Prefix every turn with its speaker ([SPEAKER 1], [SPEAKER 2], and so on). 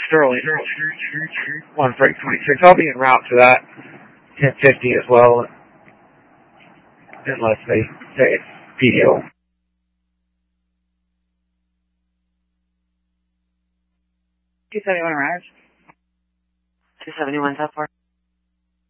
[SPEAKER 1] Sterling. 1 freight 26. I'll be en route to that 1050 as well, unless they say it's PDO.
[SPEAKER 2] 271 arrives.
[SPEAKER 3] 271 top 4.